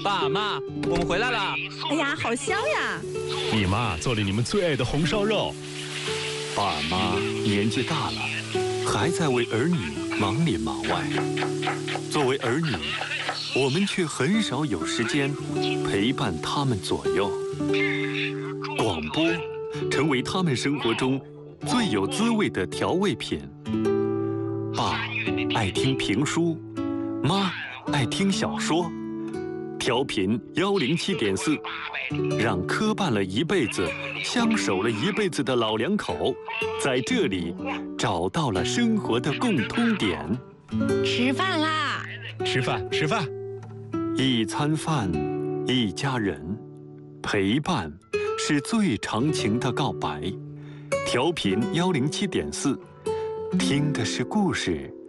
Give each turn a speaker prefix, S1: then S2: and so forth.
S1: 爸妈，我们回来啦！
S2: 哎呀，好香呀！
S3: 你妈做了你们最爱的红烧肉。
S4: 爸妈年纪大了，还在为儿女忙里忙外。作为儿女，我们却很少有时间陪伴他们左右。广播成为他们生活中最有滋味的调味品。爸爱听评书，妈爱听小说。调频107.4，让磕绊了一辈子、相守了一辈子的老两口，在这里找到了生活的共通点。
S2: 吃饭啦！
S3: 吃饭，吃饭。
S4: 一餐饭，一家人，陪伴是最长情的告白。调频107.4，听的是故事，